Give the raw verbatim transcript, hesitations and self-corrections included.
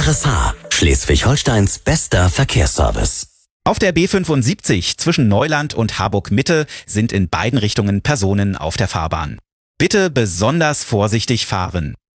R S H, Schleswig-Holsteins bester Verkehrsservice. Auf der B fünfundsiebzig zwischen Neuland und Harburg-Mitte sind in beiden Richtungen Personen auf der Fahrbahn. Bitte besonders vorsichtig fahren.